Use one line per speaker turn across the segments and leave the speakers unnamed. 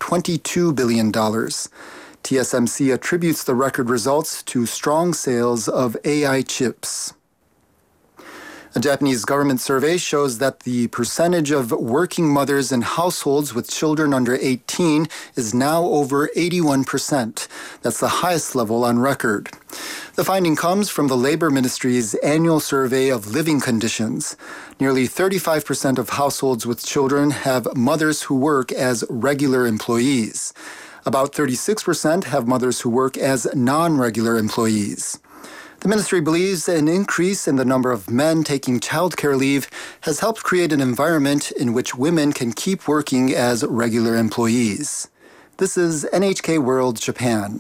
$22 billion. TSMC attributes the record results to strong sales of AI chips. A Japanese government survey shows that the percentage of working mothers in households with children under 18 is now over 81%. That's the highest level on record. The finding comes from the Labor Ministry's annual survey of living conditions. Nearly 35% of households with children have mothers who work as regular employees. About 36% have mothers who work as non-regular employees. The ministry believes an increase in the number of men taking childcare leave has helped create an environment in which women can keep working as regular employees. This is NHK World Japan.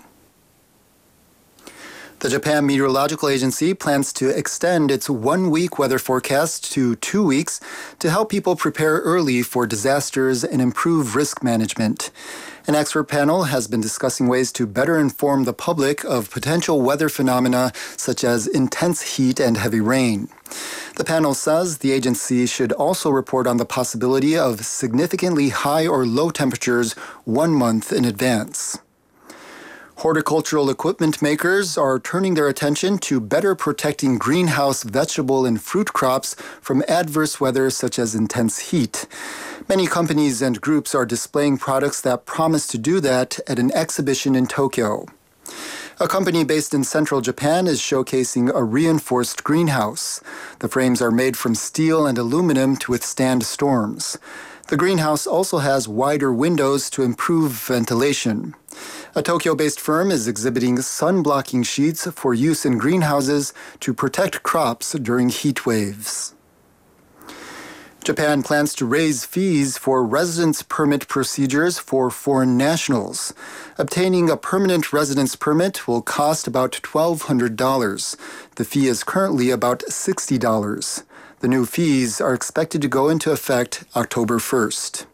The Japan Meteorological Agency plans to extend its one-week weather forecast to 2 weeks to help people prepare early for disasters and improve risk management. An expert panel has been discussing ways to better inform the public of potential weather phenomena such as intense heat and heavy rain. The panel says the agency should also report on the possibility of significantly high or low temperatures 1 month in advance. Horticultural equipment makers are turning their attention to better protecting greenhouse vegetable and fruit crops from adverse weather such as intense heat. Many companies and groups are displaying products that promise to do that at an exhibition in Tokyo. A company based in central Japan is showcasing a reinforced greenhouse. The frames are made from steel and aluminum to withstand storms. The greenhouse also has wider windows to improve ventilation. A Tokyo-based firm is exhibiting sun-blocking sheets for use in greenhouses to protect crops during heat waves. Japan plans to raise fees for residence permit procedures for foreign nationals. Obtaining a permanent residence permit will cost about $1,200. The fee is currently about $60. The new fees are expected to go into effect October 1st.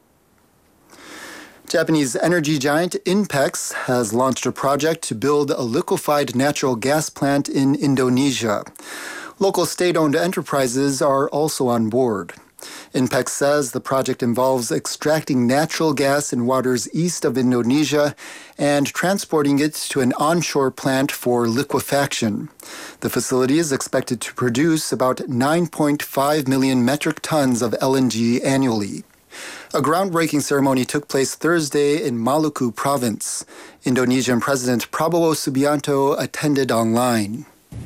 Japanese energy giant INPEX has launched a project to build a liquefied natural gas plant in Indonesia. Local state-owned enterprises are also on board. INPEX says the project involves extracting natural gas in waters east of Indonesia and transporting it to an onshore plant for liquefaction. The facility is expected to produce about 9.5 million metric tons of LNG annually. A groundbreaking ceremony took place Thursday in Maluku province. Indonesian President Prabowo Subianto attended online.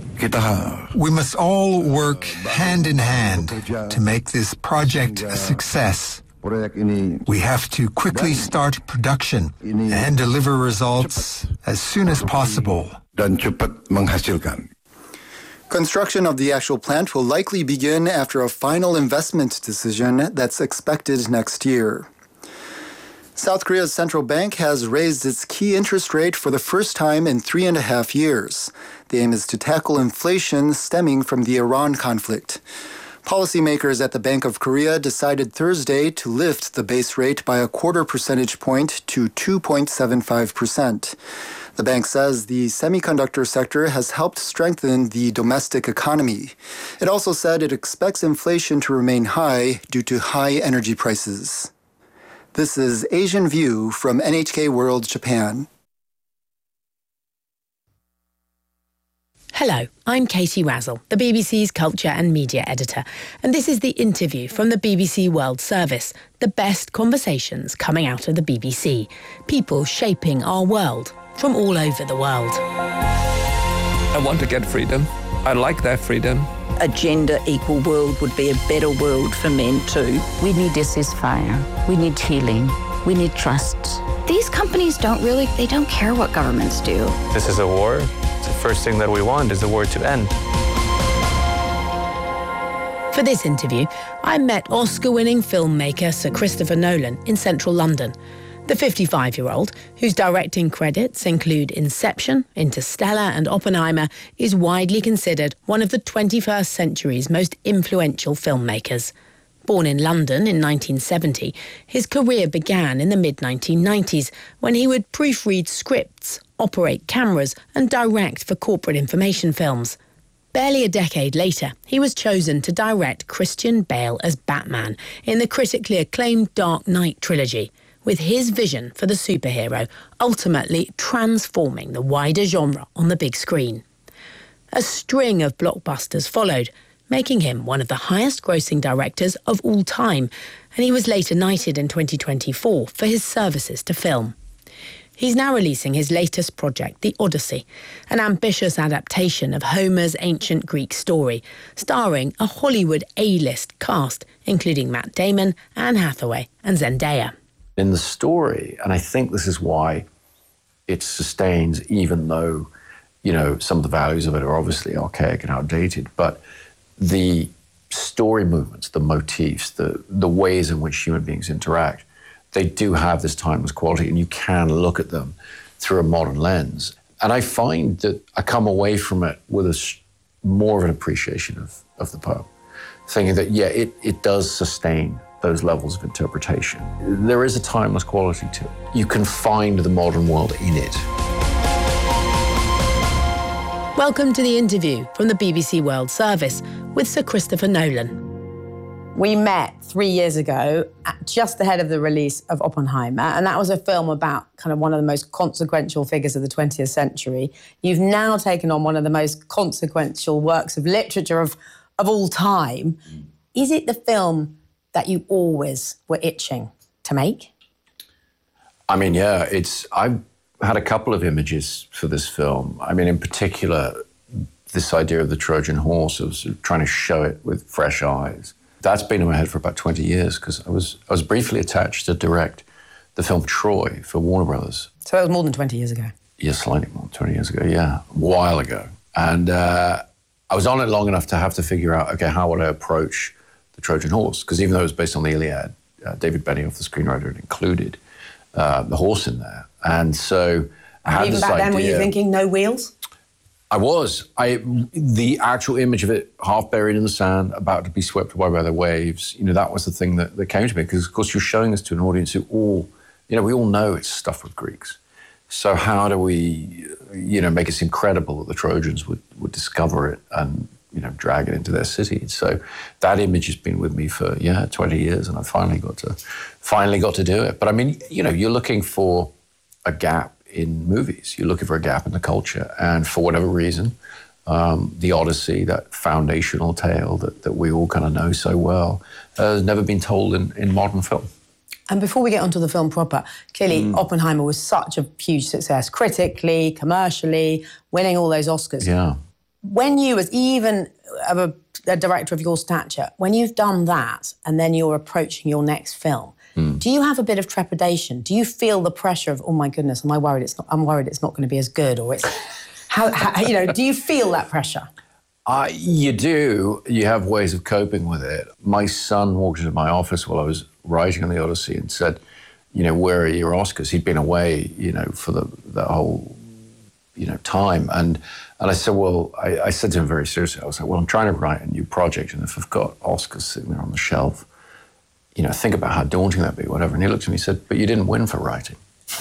We must all work hand in hand to make this project a success. We have to quickly start production and deliver results as soon as possible.
Construction of the actual plant will likely begin after a final investment decision that's expected next year. South Korea's central bank has raised its key interest rate for the first time in 3.5 years. The aim is to tackle inflation stemming from the Iran conflict. Policymakers at the Bank of Korea decided Thursday to lift the base rate by a 0.25 percentage point to 2.75%. The bank says the semiconductor sector has helped strengthen the domestic economy. It also said it expects inflation to remain high due to high energy prices. This is Asian View from NHK World Japan.
Hello, I'm Katie Razzle, the BBC's Culture and Media Editor, and this is The Interview from the BBC World Service, the best conversations coming out of the BBC. People shaping our world from all over the world.
I want to get freedom. I like that freedom.
A gender equal world would be a better world for men too.
We need a ceasefire. We need healing. We need trust.
These companies don't care what governments do.
This is a war. The first thing that we want is the war to end.
For this interview, I met Oscar-winning filmmaker Sir Christopher Nolan in central London. The 55-year-old, whose directing credits include Inception, Interstellar and Oppenheimer, is widely considered one of the 21st century's most influential filmmakers. Born in London in 1970, his career began in the mid-1990s when he would proofread scripts, operate cameras and direct for corporate information films. Barely a decade later, he was chosen to direct Christian Bale as Batman in the critically acclaimed Dark Knight trilogy, with his vision for the superhero ultimately transforming the wider genre on the big screen. A string of blockbusters followed, making him one of the highest-grossing directors of all time, and he was later knighted in 2024 for his services to film. He's now releasing his latest project, The Odyssey, an ambitious adaptation of Homer's ancient Greek story, starring a Hollywood A-list cast, including Matt Damon, Anne Hathaway and Zendaya.
In the story, and I think this is why it sustains, even though, some of the values of it are obviously archaic and outdated, but the story movements, the motifs, the ways in which human beings interact, they do have this timeless quality, and you can look at them through a modern lens. And I find that I come away from it with more of an appreciation of the poem, thinking that, it does sustain those levels of interpretation. There is a timeless quality to it. You can find the modern world in it.
Welcome to the interview from the BBC World Service with Sir Christopher Nolan.
We met 3 years ago, just ahead of the release of Oppenheimer, and that was a film about kind of one of the most consequential figures of the 20th century. You've now taken on one of the most consequential works of literature of all time. Is it the film that you always were itching to make?
I mean, yeah, I've had a couple of images for this film. I mean, in particular, this idea of the Trojan horse, of sort of trying to show it with fresh eyes. That's been in my head for about 20 years because I was briefly attached to direct the film Troy for Warner Brothers.
So that was more than 20 years ago?
Yeah, slightly more than 20 years ago, yeah, a while ago. And I was on it long enough to have to figure out, okay, how would I approach the Trojan horse? Because even though it was based on the Iliad, David Benioff, the screenwriter, had included the horse in there. And so I had this idea.
Even back then, were you thinking no wheels?
I was. The actual image of it half buried in the sand, about to be swept away by the waves, that was the thing that came to me. Because, of course, you're showing this to an audience who we all know it's stuffed with Greeks. So how do we, make it seem credible that the Trojans would discover it and, drag it into their city? So that image has been with me for, 20 years, and I finally got to do it. But I mean, you're looking for a gap in movies. You're looking for a gap in the culture. And for whatever reason, the Odyssey, that foundational tale that we all kind of know so well, has never been told in modern film.
And before we get onto the film proper, clearly Oppenheimer was such a huge success, critically, commercially, winning all those Oscars.
Yeah.
When you, as even a director of your stature, when you've done that and then you're approaching your next film, do you have a bit of trepidation? Do you feel the pressure of, oh my goodness, I'm worried it's not going to be as good, or it's do you feel that pressure?
You do. You have ways of coping with it. My son walked into my office while I was writing on the Odyssey and said, where are your Oscars? He'd been away, for the whole, time. And I said, well, I said to him very seriously, I was like, well, I'm trying to write a new project, and if I've got Oscars sitting there on the shelf, think about how daunting that'd be, whatever. And he looked at me and said, but you didn't win for writing.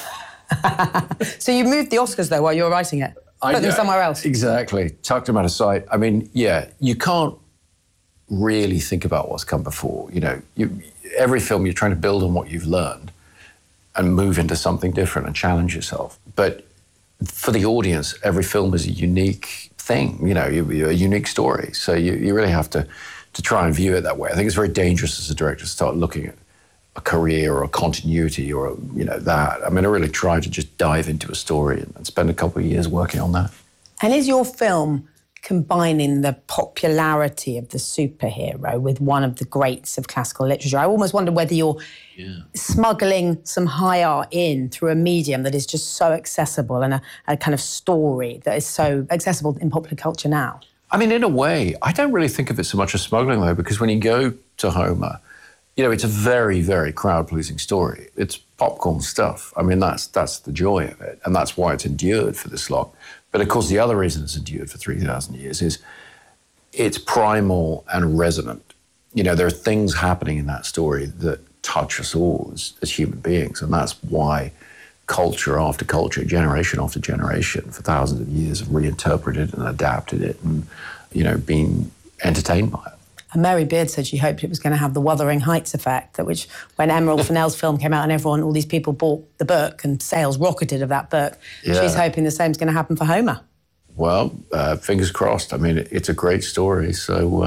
So you moved the Oscars, though, while you were writing it? Put them somewhere else?
Exactly. Tucked them out of sight. I mean, you can't really think about what's come before. Every film, you're trying to build on what you've learned and move into something different and challenge yourself. But for the audience, every film is a unique thing, a unique story. So you really have to try and view it that way. I think it's very dangerous as a director to start looking at a career or a continuity or, that. I mean, I really try to just dive into a story and spend a couple of years working on that.
And is your film combining the popularity of the superhero with one of the greats of classical literature? I almost wonder whether you're smuggling some high art in through a medium that is just so accessible and a kind of story that is so accessible in popular culture now.
I mean, in a way, I don't really think of it so much as smuggling, though, because when you go to Homer, it's a very, very crowd-pleasing story. It's popcorn stuff. I mean, that's the joy of it, and that's why it's endured for this long. But, of course, the other reason it's endured for 3,000 years is it's primal and resonant. There are things happening in that story that touch us all as human beings, and that's why culture after culture, generation after generation, for thousands of years have reinterpreted and adapted it and, been entertained by it.
And Mary Beard said she hoped it was going to have the Wuthering Heights effect, that which when Emerald Fennell's film came out and all these people bought the book and sales rocketed of that book, she's hoping the same's going to happen for Homer.
Well, fingers crossed. I mean, it's a great story. So,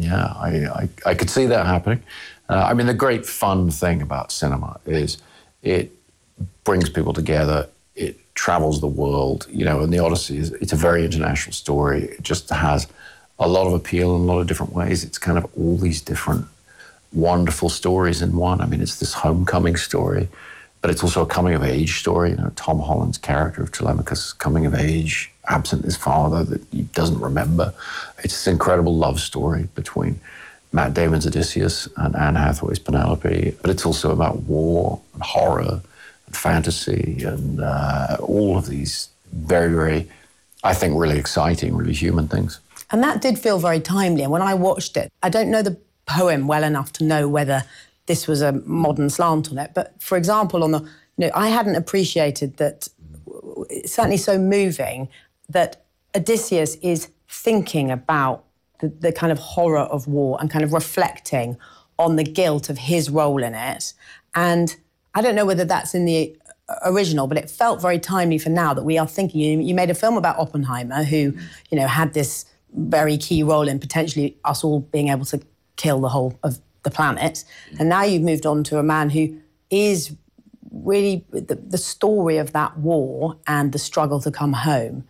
I could see that happening. I mean, the great fun thing about cinema is it brings people together. It travels the world, and The Odyssey it's a very international story. It just has a lot of appeal in a lot of different ways. It's kind of all these different wonderful stories in one. I mean, it's this homecoming story, but it's also a coming-of-age story. Tom Holland's character of Telemachus, coming of age, absent his father that he doesn't remember. It's this incredible love story between Matt Damon's Odysseus and Anne Hathaway's Penelope, but it's also about war and horror and fantasy and all of these very, very, I think, really exciting, really human things.
And that did feel very timely. And when I watched it, I don't know the poem well enough to know whether this was a modern slant on it. But for example, I hadn't appreciated that, it's certainly so moving, that Odysseus is thinking about the kind of horror of war and kind of reflecting on the guilt of his role in it. And I don't know whether that's in the original, but it felt very timely for now that we are thinking. You made a film about Oppenheimer, who, had this very key role in potentially us all being able to kill the whole of the planet. And now you've moved on to a man who is really the story of that war and the struggle to come home,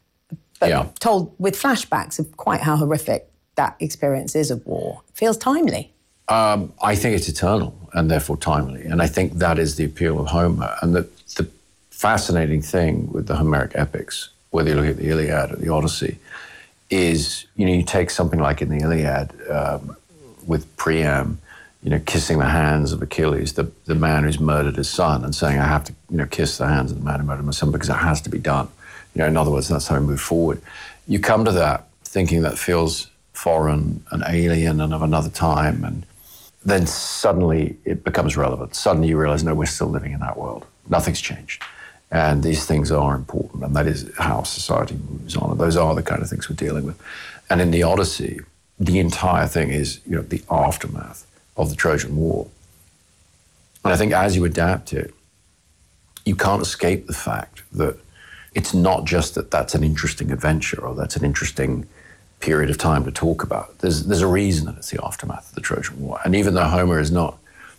but told with flashbacks of quite how horrific that experience is of war. It feels timely.
I think it's eternal and therefore timely. And I think that is the appeal of Homer. And the fascinating thing with the Homeric epics, whether you look at the Iliad or the Odyssey, is, you take something like in the Iliad with Priam, kissing the hands of Achilles, the man who's murdered his son, and saying, I have to, kiss the hands of the man who murdered my son because it has to be done. In other words, that's how we move forward. You come to that thinking that feels foreign and alien and of another time, and then suddenly it becomes relevant. Suddenly you realize, no, we're still living in that world. Nothing's changed. And these things are important, and that is how society moves on. And those are the kind of things we're dealing with. And in the Odyssey, the entire thing is, the aftermath of the Trojan War. And I think as you adapt it, you can't escape the fact that it's not just that that's an interesting adventure or that's an interesting period of time to talk about. There's a reason that it's the aftermath of the Trojan War. And even though Homer is not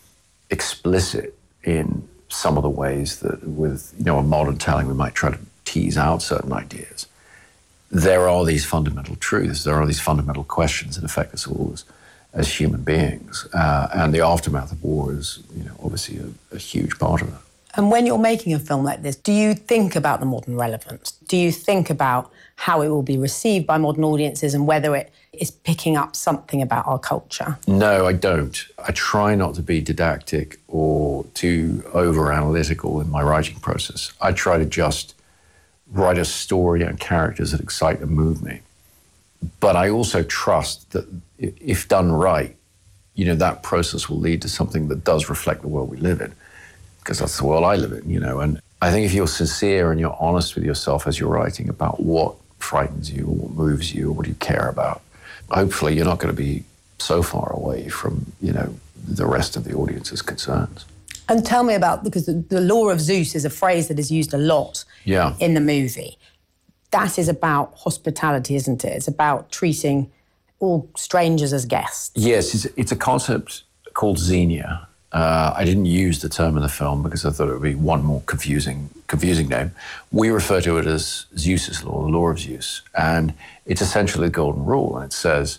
explicit in some of the ways that with, a modern telling we might try to tease out certain ideas, there are these fundamental truths, there are these fundamental questions that affect us all as human beings. And the aftermath of war is, obviously a huge part of it.
And when you're making a film like this, do you think about the modern relevance? Do you think about how it will be received by modern audiences and whether it is picking up something about our culture?
No, I don't. I try not to be didactic or too over-analytical in my writing process. I try to just write a story and characters that excite and move me. But I also trust that if done right, that process will lead to something that does reflect the world we live in, because that's the world I live in, And I think if you're sincere and you're honest with yourself as you're writing about what frightens you or what moves you or what you care about, hopefully you're not going to be so far away from, the rest of the audience's concerns.
And tell me about, because the law of Zeus is a phrase that is used a lot in the movie. That is about hospitality, isn't it? It's about treating all strangers as guests.
Yes, it's a concept called xenia. I didn't use the term in the film because I thought it would be one more confusing name. We refer to it as Zeus's law, the law of Zeus. And it's essentially the golden rule. And it says,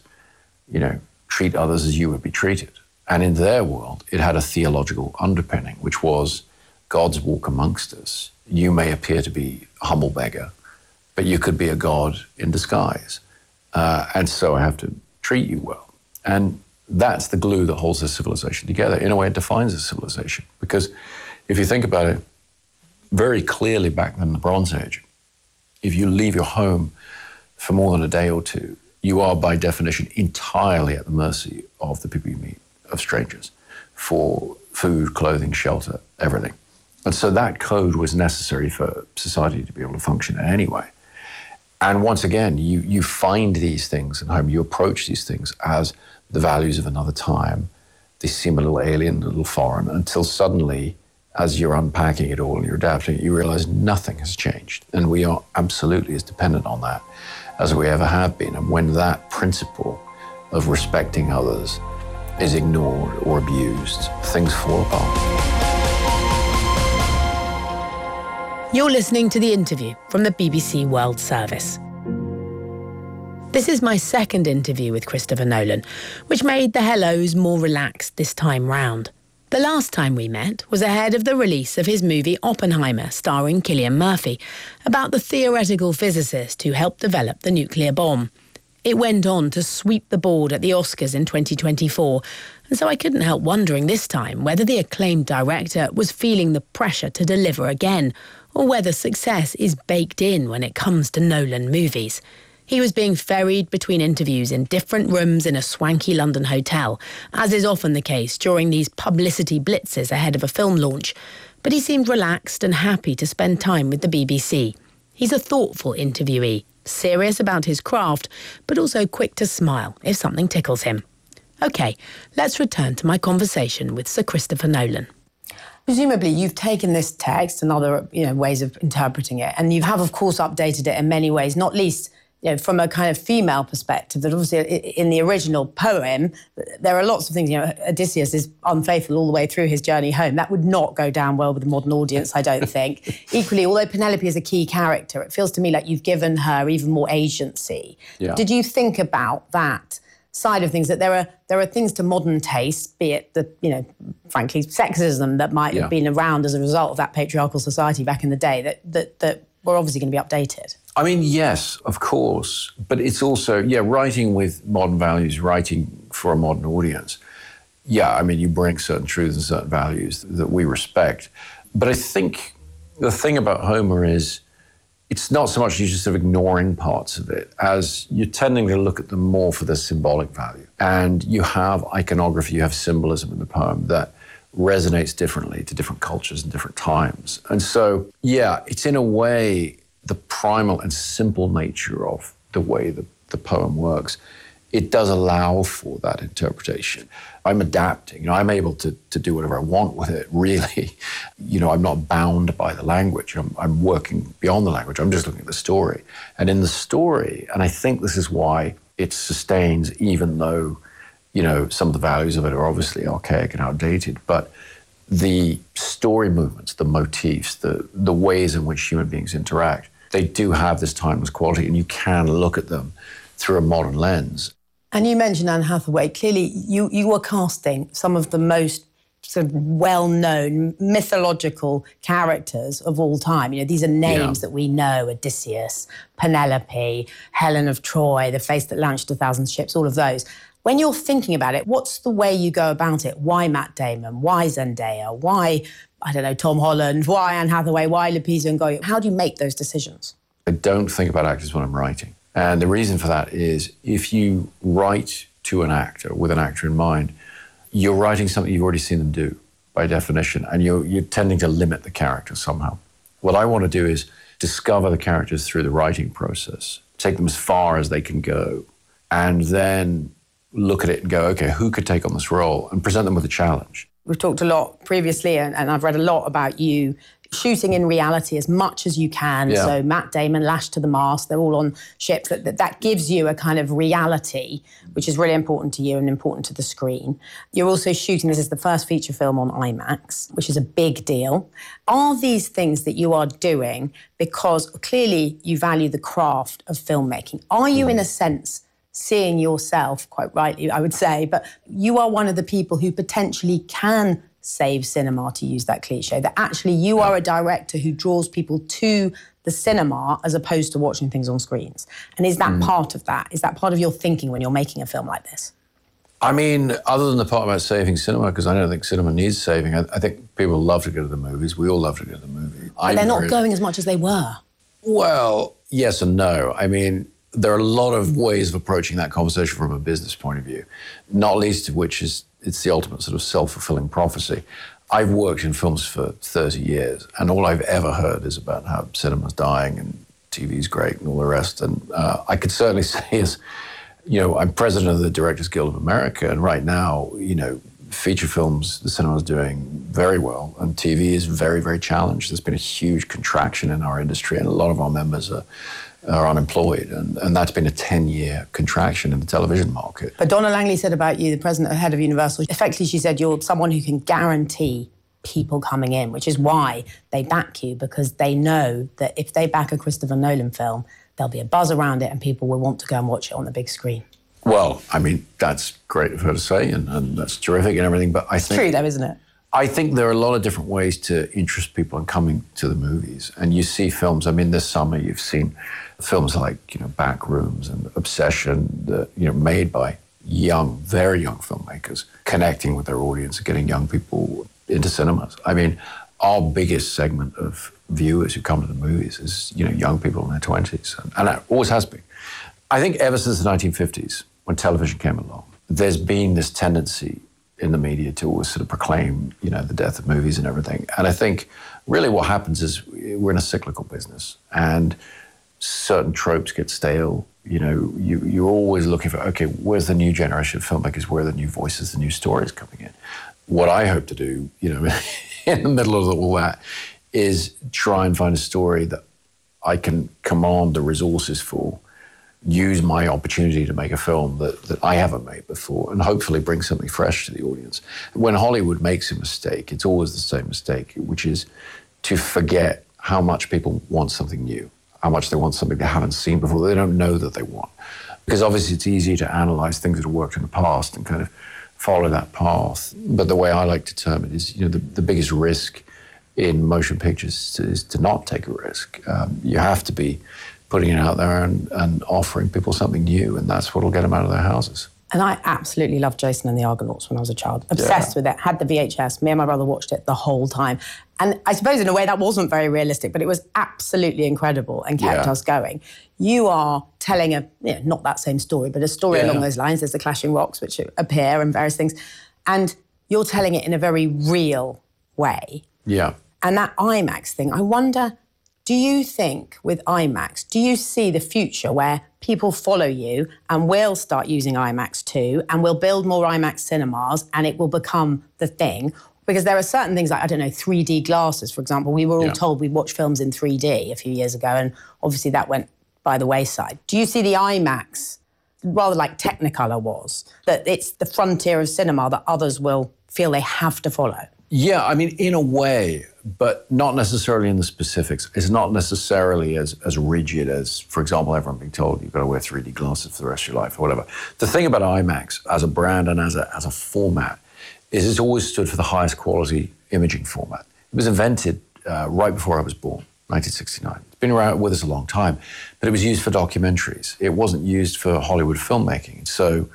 treat others as you would be treated. And in their world, it had a theological underpinning, which was God's walk amongst us. You may appear to be a humble beggar, but you could be a god in disguise. And so I have to treat you well. And that's the glue that holds this civilization together. In a way, it defines this civilization. Because if you think about it, very clearly back in the Bronze Age, if you leave your home for more than a day or two, you are by definition entirely at the mercy of the people you meet, of strangers, for food, clothing, shelter, everything. And so that code was necessary for society to be able to function in any way. And once again, you find these things at home, you approach these things as the values of another time, they seem a little alien, a little foreign, until suddenly, as you're unpacking it all and you're adapting it, you realize nothing has changed. And we are absolutely as dependent on that as we ever have been. And when that principle of respecting others is ignored or abused, things fall apart.
You're listening to The Interview from the BBC World Service. This is my second interview with Christopher Nolan, which made the hellos more relaxed this time round. The last time we met was ahead of the release of his movie Oppenheimer, starring Cillian Murphy, about the theoretical physicist who helped develop the nuclear bomb. It went on to sweep the board at the Oscars in 2024, and so I couldn't help wondering this time whether the acclaimed director was feeling the pressure to deliver again, or whether success is baked in when it comes to Nolan movies. He was being ferried between interviews in different rooms in a swanky London hotel, as is often the case during these publicity blitzes ahead of a film launch. But he seemed relaxed and happy to spend time with the BBC. He's a thoughtful interviewee, serious about his craft, but also quick to smile if something tickles him. OK, let's return to my conversation with Sir Christopher Nolan.
Presumably, you've taken this text and other ways of interpreting it, and you have, of course, updated it in many ways, not least from a kind of female perspective, that obviously in the original poem, there are lots of things. Odysseus is unfaithful all the way through his journey home. That would not go down well with the modern audience, I don't think. Equally, although Penelope is a key character, it feels to me like you've given her even more agency. Yeah. Did you think about that side of things, that there are things to modern taste, be it the, frankly, sexism that might have been around as a result of that patriarchal society back in the day, that were obviously going to be updated?
I mean, yes, of course. But it's also, writing with modern values, writing for a modern audience. Yeah, I mean, you bring certain truths and certain values that we respect. But I think the thing about Homer is it's not so much you're just sort of ignoring parts of it as you're tending to look at them more for their symbolic value. And you have iconography, you have symbolism in the poem that resonates differently to different cultures and different times. And so, it's in a way the primal and simple nature of the way the poem works. It does allow for that interpretation. I'm adapting. I'm able to do whatever I want with it, really. I'm not bound by the language. I'm working beyond the language. I'm just looking at the story. And in the story, and I think this is why it sustains, even though, some of the values of it are obviously archaic and outdated, but the story movements, the motifs, the ways in which human beings interact, they do have this timeless quality, and you can look at them through a modern lens.
And you mentioned Anne Hathaway. Clearly, you were casting some of the most sort of well-known mythological characters of all time. These are names that we know: Odysseus, Penelope, Helen of Troy, the face that launched 1,000 ships, all of those. When you're thinking about it, what's the way you go about it? Why Matt Damon? Why Zendaya? Why, Tom Holland? Why Anne Hathaway? Why Lupita Nyong'o? How do you make those decisions?
I don't think about actors when I'm writing. And the reason for that is if you write to an actor with an actor in mind, you're writing something you've already seen them do by definition, and you're tending to limit the character somehow. What I want to do is discover the characters through the writing process, take them as far as they can go, and then look at it and go, okay, who could take on this role, and present them with a challenge.
We've talked a lot previously, and I've read a lot about you shooting in reality as much as you can. Yeah. So Matt Damon, lashed to the mast, they're all on ships. That gives you a kind of reality, which is really important to you and important to the screen. You're also shooting, this is the first feature film on IMAX, which is a big deal. Are these things that you are doing because clearly you value the craft of filmmaking? Are you, in a sense, seeing yourself, quite rightly, I would say, but you are one of the people who potentially can save cinema, to use that cliche, that actually you are a director who draws people to the cinema as opposed to watching things on screens? And is that part of that? Is that part of your thinking when you're making a film like this?
I mean, other than the part about saving cinema, because I don't think cinema needs saving, I think people love to go to the movies. We all love to go to the movies.
But they're not going as much as they were.
Well, yes and no. I mean, there are a lot of ways of approaching that conversation from a business point of view, not least of which is it's the ultimate sort of self-fulfilling prophecy. I've worked in films for 30 years, and all I've ever heard is about how cinema's dying and TV's great and all the rest. And I could certainly say I'm president of the Directors Guild of America, and right now, feature films, the cinema is doing very well, and TV is very, very challenged. There's been a huge contraction in our industry, and a lot of our members are unemployed, and that's been a 10-year contraction in the television market.
But Donna Langley said about you, the president, head of Universal, effectively she said you're someone who can guarantee people coming in, which is why they back you, because they know that if they back a Christopher Nolan film, there'll be a buzz around it and people will want to go and watch it on the big screen.
Well, I mean, that's great of her to say, and that's terrific and everything, but I think...
It's true, though, isn't it?
I think there are a lot of different ways to interest people in coming to the movies. And you see films, I mean, this summer you've seen films like, Back Rooms and Obsession, that, made by young, very young filmmakers, connecting with their audience and getting young people into cinemas. I mean, our biggest segment of viewers who come to the movies is, young people in their 20s. And it always has been. I think ever since the 1950s, when television came along, there's been this tendency in the media to always sort of proclaim, the death of movies and everything. And I think really what happens is we're in a cyclical business, and certain tropes get stale. You're always looking for, okay, where's the new generation of filmmakers? Where are the new voices, the new stories coming in? What I hope to do, in the middle of all that, is try and find a story that I can command the resources for, use my opportunity to make a film that I haven't made before, and hopefully bring something fresh to the audience. When Hollywood makes a mistake, it's always the same mistake, which is to forget how much people want something new, how much they want something they haven't seen before, they don't know that they want. Because obviously it's easy to analyze things that have worked in the past and kind of follow that path. But the way I like to term it is, the biggest risk in motion pictures is to not take a risk. You have to be putting it out there and offering people something new, and that's what will get them out of their houses.
And I absolutely loved Jason and the Argonauts when I was a child. Obsessed with it. Had the VHS. Me and my brother watched it the whole time. And I suppose in a way that wasn't very realistic, but it was absolutely incredible and kept us going. You are telling not that same story, but a story along those lines. There's the clashing rocks which appear and various things. And you're telling it in a very real way.
Yeah.
And that IMAX thing, I wonder, do you think with IMAX, do you see the future where people follow you and will start using IMAX too, and we'll build more IMAX cinemas and it will become the thing? Because there are certain things like, 3D glasses, for example. We were all told we'd watch films in 3D a few years ago, and obviously that went by the wayside. Do you see the IMAX, rather like Technicolor was, that it's the frontier of cinema that others will feel they have to follow?
Yeah, I mean, in a way, but not necessarily in the specifics. It's not necessarily as rigid as, for example, everyone being told you've got to wear 3D glasses for the rest of your life or whatever. The thing about IMAX as a brand and as a format is it's always stood for the highest quality imaging format. It was invented right before I was born, 1969. It's been around with us a long time, but it was used for documentaries. It wasn't used for Hollywood filmmaking. So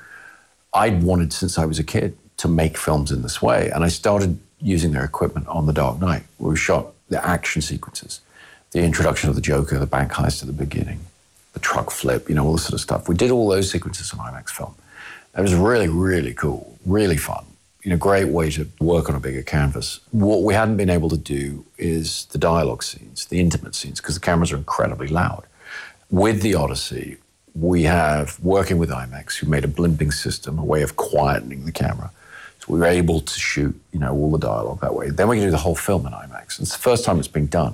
I'd wanted, since I was a kid, to make films in this way. And I started using their equipment on The Dark Knight, where we shot the action sequences, the introduction of the Joker, the bank heist at the beginning, the truck flip, all this sort of stuff. We did all those sequences on IMAX film. It was really, really cool, really fun. Great way to work on a bigger canvas. What we hadn't been able to do is the dialogue scenes, the intimate scenes, because the cameras are incredibly loud. With the Odyssey, we have, working with IMAX, who made a blimping system, a way of quietening the camera. So we were able to shoot, all the dialogue that way. Then we can do the whole film in IMAX. It's the first time it's been done.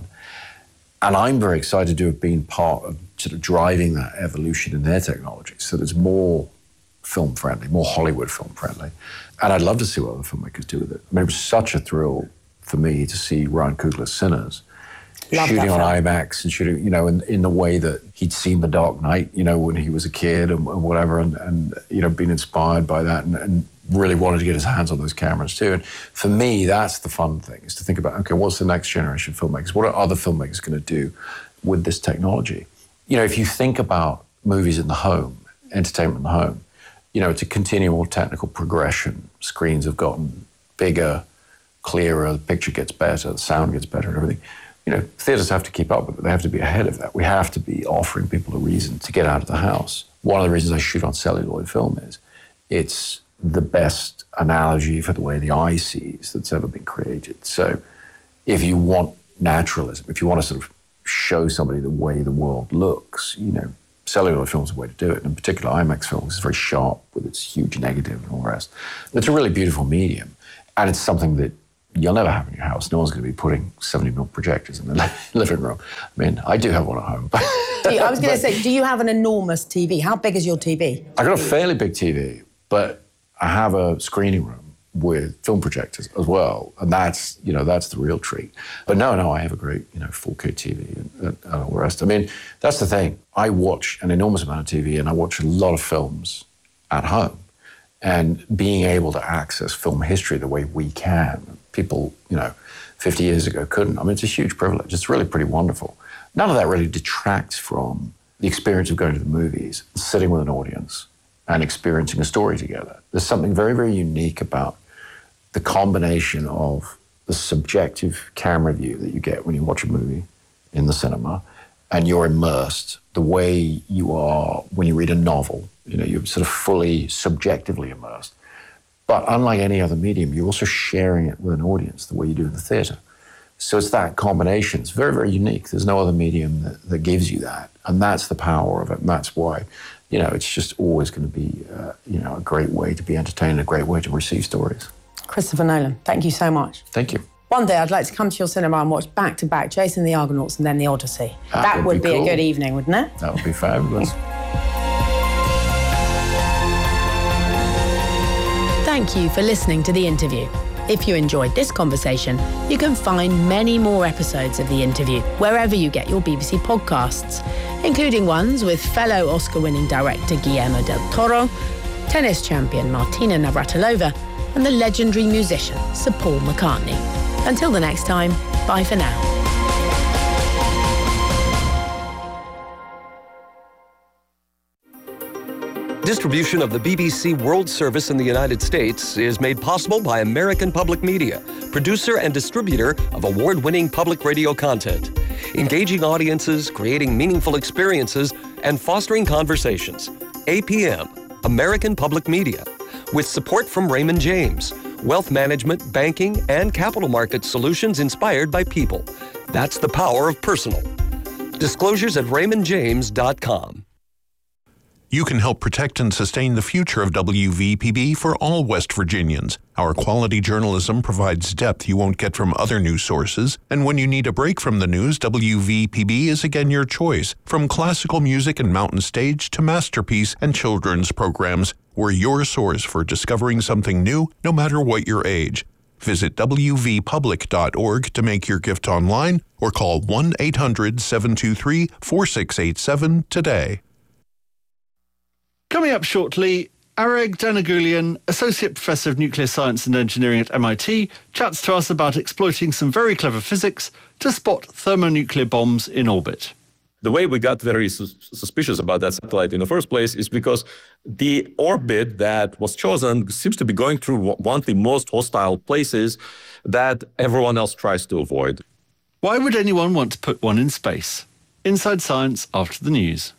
And I'm very excited to have been part of sort of driving that evolution in their technology so that it's more film-friendly, more Hollywood film-friendly. And I'd love to see what other filmmakers do with it. I mean, it was such a thrill for me to see Ryan Coogler's Sinners shooting on IMAX and shooting, in the way that he'd seen The Dark Knight, when he was a kid and whatever, and been inspired by that and really wanted to get his hands on those cameras too. And for me, that's the fun thing, is to think about, okay, what's the next generation of filmmakers? What are other filmmakers going to do with this technology? If you think about movies in the home, entertainment in the home, it's a continual technical progression. Screens have gotten bigger, clearer, the picture gets better, the sound gets better and everything. Theaters have to keep up with it. They have to be ahead of that. We have to be offering people a reason to get out of the house. One of the reasons I shoot on celluloid film is it's the best analogy for the way the eye sees that's ever been created. So if you want naturalism, if you want to sort of show somebody the way the world looks, cellular film's the way to do it. In particular, IMAX films is very sharp with its huge negative and all the rest. It's a really beautiful medium, and it's something that you'll never have in your house. No one's going to be putting 70mm projectors in the living room. I mean, I do have one at home.
I was going to say, do you have an enormous TV? How big is your TV?
I got a fairly big TV, but I have a screening room with film projectors as well, and that's the real treat. But no, I have a great 4K TV and all the rest. I mean, that's the thing. I watch an enormous amount of TV, and I watch a lot of films at home. And being able to access film history the way we can, people 50 years ago couldn't. I mean, it's a huge privilege. It's really pretty wonderful. None of that really detracts from the experience of going to the movies, sitting with an audience, and experiencing a story together. There's something very, very unique about the combination of the subjective camera view that you get when you watch a movie in the cinema, and you're immersed the way you are when you read a novel. You're sort of fully subjectively immersed. But unlike any other medium, you're also sharing it with an audience the way you do in the theatre. So it's that combination. It's very, very unique. There's no other medium that gives you that. And that's the power of it. And that's why, it's just always going to be, a great way to be entertained, a great way to receive stories.
Christopher Nolan, thank you so much.
Thank you.
One day I'd like to come to your cinema and watch back-to-back Jason and the Argonauts and then The Odyssey. That would be cool. A good evening, wouldn't it?
That would be fabulous.
Thank you for listening to The Interview. If you enjoyed this conversation, you can find many more episodes of The Interview wherever you get your BBC podcasts, including ones with fellow Oscar-winning director Guillermo del Toro, tennis champion Martina Navratilova, and the legendary musician Sir Paul McCartney. Until the next time, bye for now.
Distribution of the BBC World Service in the United States is made possible by American Public Media, producer and distributor of award-winning public radio content. Engaging audiences, creating meaningful experiences, and fostering conversations. APM, American Public Media, with support from Raymond James, wealth management, banking, and capital market solutions inspired by people. That's the power of personal. Disclosures at raymondjames.com.
You can help protect and sustain the future of WVPB for all West Virginians. Our quality journalism provides depth you won't get from other news sources, and when you need a break from the news, WVPB is again your choice. From classical music and mountain stage to masterpiece and children's programs, we're your source for discovering something new, no matter what your age. Visit wvpublic.org to make your gift online, or call 1-800-723-4687 today.
Coming up shortly, Areg Danagulian, Associate Professor of Nuclear Science and Engineering at MIT, chats to us about exploiting some very clever physics to spot thermonuclear bombs in orbit.
The way we got very suspicious about that satellite in the first place is because the orbit that was chosen seems to be going through one of the most hostile places that everyone else tries to avoid.
Why would anyone want to put one in space? Inside Science after the news.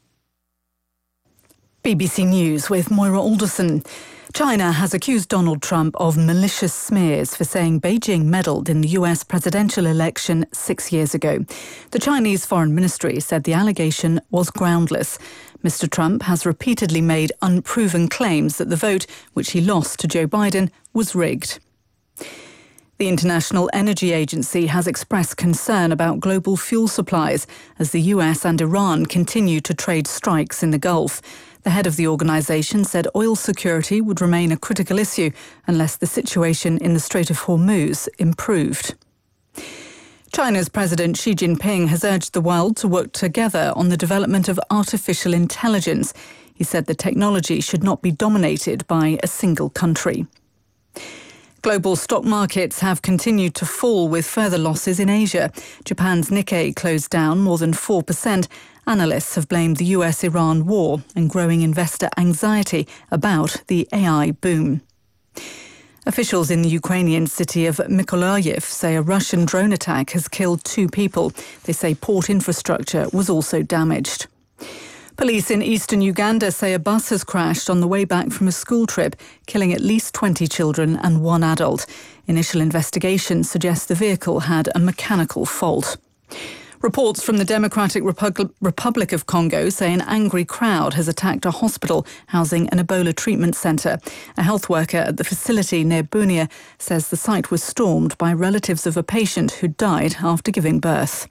BBC News with Moira Alderson. China has accused Donald Trump of malicious smears for saying Beijing meddled in the US presidential election 6 years ago. The Chinese Foreign Ministry said the allegation was groundless. Mr. Trump has repeatedly made unproven claims that the vote, which he lost to Joe Biden, was rigged. The International Energy Agency has expressed concern about global fuel supplies as the US and Iran continue to trade strikes in the Gulf. The head of the organisation said oil security would remain a critical issue unless the situation in the Strait of Hormuz improved. China's President Xi Jinping has urged the world to work together on the development of artificial intelligence. He said the technology should not be dominated by a single country. Global stock markets have continued to fall with further losses in Asia. Japan's Nikkei closed down more than 4%. Analysts have blamed the US-Iran war and growing investor anxiety about the AI boom. Officials in the Ukrainian city of Mykolaiv say a Russian drone attack has killed 2 people. They say port infrastructure was also damaged. Police in eastern Uganda say a bus has crashed on the way back from a school trip, killing at least 20 children and 1 adult. Initial investigations suggest the vehicle had a mechanical fault. Reports from the Democratic Republic of Congo say an angry crowd has attacked a hospital housing an Ebola treatment centre. A health worker at the facility near Bunia says the site was stormed by relatives of a patient who died after giving birth.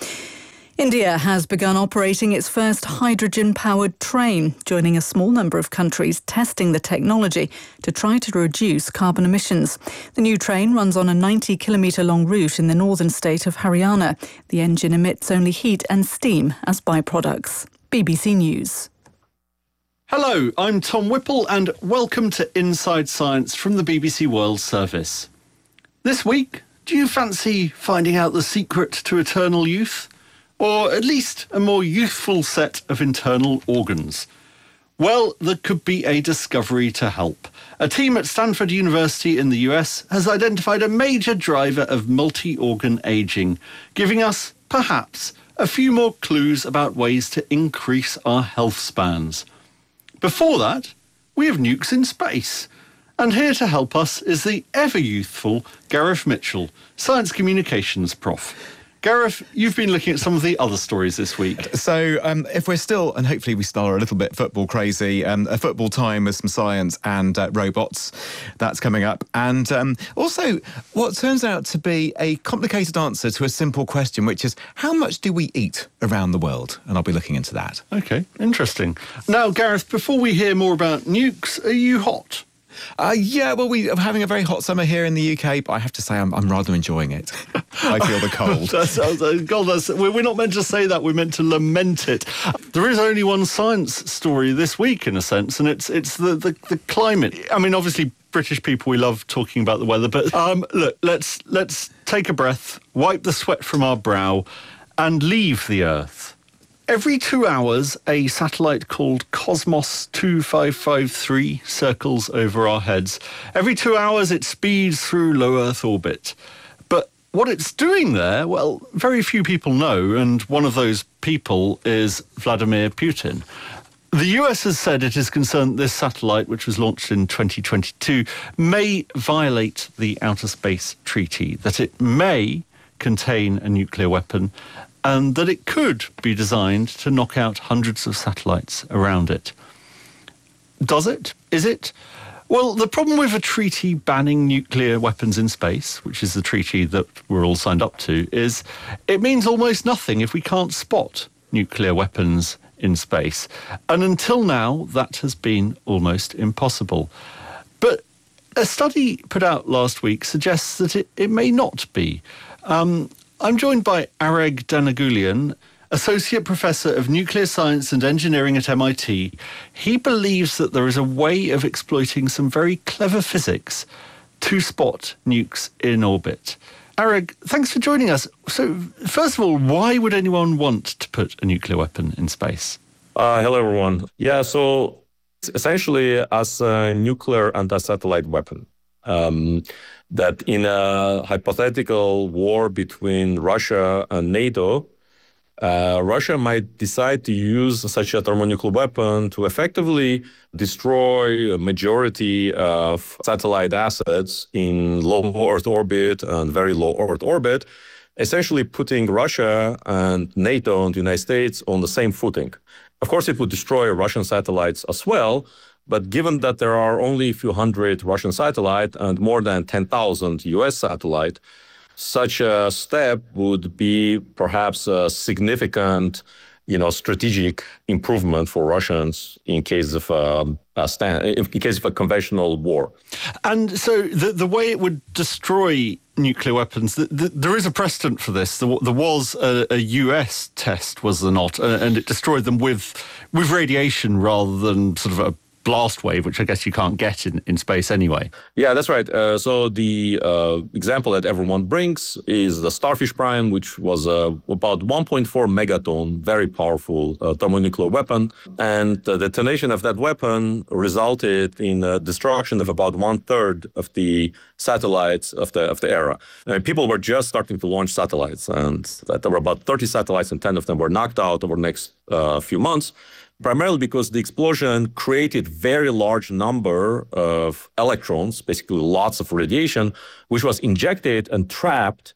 India has begun operating its first hydrogen-powered train, joining a small number of countries testing the technology to try to reduce carbon emissions. The new train runs on a 90-kilometre-long route in the northern state of Haryana. The engine emits only heat and steam as byproducts. BBC News.
Hello, I'm Tom Whipple and welcome to Inside Science from the BBC World Service. This week, do you fancy finding out the secret to eternal youth? Or at least a more youthful set of internal organs? Well, there could be a discovery to help. A team at Stanford University in the US has identified a major driver of multi-organ aging, giving us, perhaps, a few more clues about ways to increase our health spans. Before that, we have nukes in space. And here to help us is the ever-youthful Gareth Mitchell, Science Communications Prof. Gareth, you've been looking at some of the other stories this week.
So if we're still, and hopefully we still are a little bit football crazy, a football time with some science and robots, that's coming up. And also what turns out to be a complicated answer to a simple question, which is how much do we eat around the world? And I'll be looking into that.
OK, interesting. Now, Gareth, before we hear more about nukes, are you hot?
Yeah, well, we are having a very hot summer here in the UK, but I have to say I'm rather enjoying it. I feel the cold.
We're not meant to say that, we're meant to lament it. There is only one science story this week, in a sense, and it's the climate. I mean, obviously, British people, we love talking about the weather, but look, let's take a breath, wipe the sweat from our brow, and leave the Earth. Every 2 hours, a satellite called Cosmos 2553 circles over our heads. Every 2 hours, it speeds through low Earth orbit. But what it's doing there, well, very few people know, and one of those people is Vladimir Putin. The US has said it is concerned that this satellite, which was launched in 2022, may violate the Outer Space Treaty, that it may contain a nuclear weapon, and that it could be designed to knock out hundreds of satellites around it. Does it? Is it? Well, the problem with a treaty banning nuclear weapons in space, which is the treaty that we're all signed up to, is it means almost nothing if we can't spot nuclear weapons in space. And until now, that has been almost impossible. But a study put out last week suggests that it may not be. I'm joined by Areg Danagulian, Associate Professor of Nuclear Science and Engineering at MIT. He believes that there is a way of exploiting some very clever physics to spot nukes in orbit. Areg, thanks for joining us. So, first of all, why would anyone want to put a nuclear weapon in space?
Hello, everyone. Yeah, so essentially as a nuclear anti-satellite weapon. That in a hypothetical war between Russia and NATO, Russia might decide to use such a thermonuclear weapon to effectively destroy a majority of satellite assets in low Earth orbit and very low Earth orbit, essentially putting Russia and NATO and the United States on the same footing. Of course, it would destroy Russian satellites as well, but given that there are only a few hundred Russian satellites and more than 10,000 US satellites, such a step would be perhaps a significant, strategic improvement for Russians in case of a conventional war.
And so the way it would destroy nuclear weapons, there is a precedent for this. There was a US test, was there not? And it destroyed them with radiation rather than sort of a blast wave, which I guess you can't get in space anyway.
Yeah, that's right. So the example that everyone brings is the Starfish Prime, which was about 1.4 megaton, very powerful thermonuclear weapon. And the detonation of that weapon resulted in the destruction of about 1/3 of the satellites of the era. People were just starting to launch satellites, and there were about 30 satellites, and 10 of them were knocked out over the next few months. Primarily because the explosion created very large number of electrons, basically lots of radiation, which was injected and trapped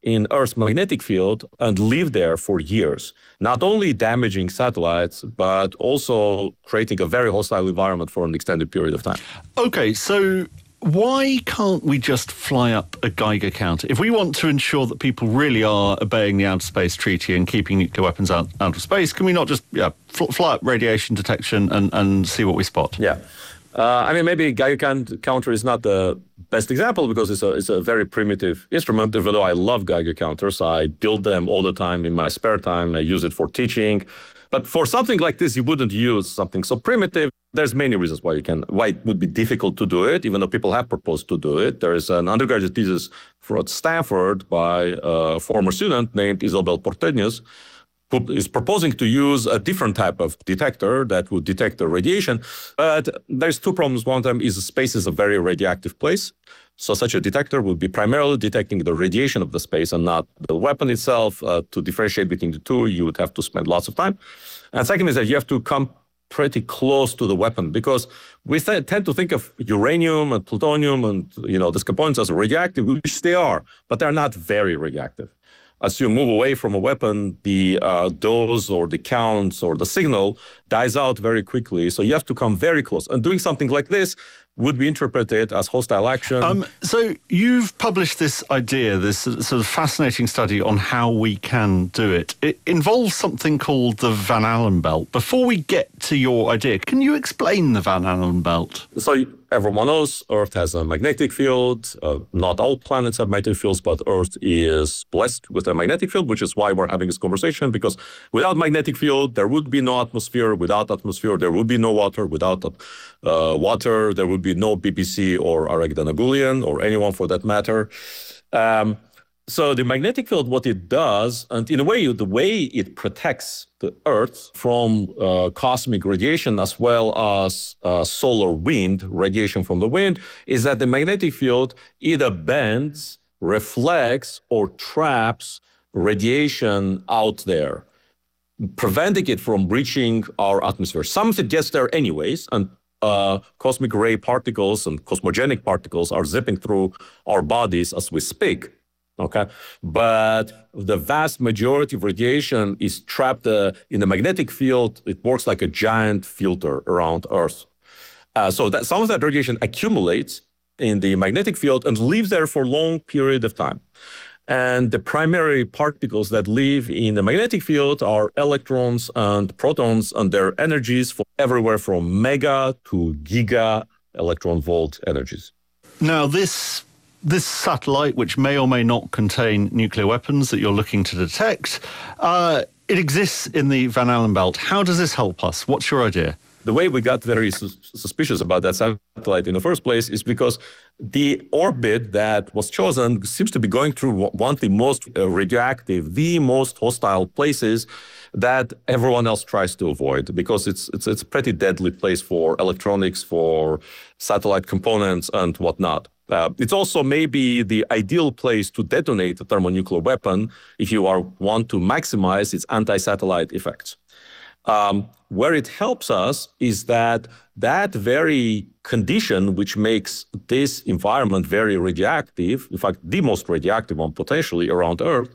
in Earth's magnetic field and live there for years, not only damaging satellites, but also creating a very hostile environment for an extended period of time.
Okay, so why can't we just fly up a Geiger counter? If we want to ensure that people really are obeying the Outer Space Treaty and keeping nuclear weapons out of space, can we not just fly up radiation detection and see what we spot?
Yeah. Maybe Geiger counter is not the best example because it's a very primitive instrument, even though I love Geiger counters. I build them all the time in my spare time. I use it for teaching. But for something like this, you wouldn't use something so primitive. There's many reasons why it would be difficult to do it, even though people have proposed to do it. There is an undergraduate thesis at Stanford by a former student named Isabel Porteñas, who is proposing to use a different type of detector that would detect the radiation. But there's two problems. One of them is space is a very radioactive place. So such a detector would be primarily detecting the radiation of the space and not the weapon itself. To differentiate between the two, you would have to spend lots of time. And second is that you have to come pretty close to the weapon because we tend to think of uranium and plutonium and these components as radioactive, which they are, but they're not very radioactive. As you move away from a weapon, the dose or the counts or the signal dies out very quickly. So you have to come very close. And doing something like this would be interpreted as hostile action.
So you've published this idea, this sort of fascinating study on how we can do it. It involves something called the Van Allen belt. Before we get to your idea, can you explain the Van Allen belt?
So everyone knows Earth has a magnetic field. Not all planets have magnetic fields, but Earth is blessed with a magnetic field, which is why we're having this conversation, because without magnetic field, there would be no atmosphere. Without atmosphere, there would be no water. Without water, there would be no BBC or Arachidanagulian or anyone for that matter. So the magnetic field, what it does, and in a way, the way it protects the Earth from cosmic radiation as well as solar wind, radiation from the wind, is that the magnetic field either bends, reflects, or traps radiation out there, preventing it from reaching our atmosphere. Some of it gets there anyways, and cosmic ray particles and cosmogenic particles are zipping through our bodies as we speak. Okay, but the vast majority of radiation is trapped in the magnetic field. It works like a giant filter around Earth. So that some of that radiation accumulates in the magnetic field and lives there for a long period of time. And the primary particles that live in the magnetic field are electrons and protons, and their energies from everywhere from mega to giga electron volt energies.
Now, this satellite, which may or may not contain nuclear weapons that you're looking to detect, it exists in the Van Allen belt. How does this help us? What's your idea?
The way we got very suspicious about that satellite in the first place is because the orbit that was chosen seems to be going through one of the most radioactive, the most hostile places that everyone else tries to avoid, because it's a pretty deadly place for electronics, for satellite components and whatnot. It's also maybe the ideal place to detonate a thermonuclear weapon if you want to maximize its anti-satellite effects. Where it helps us is that very condition which makes this environment very radioactive, in fact, the most radioactive one potentially around Earth,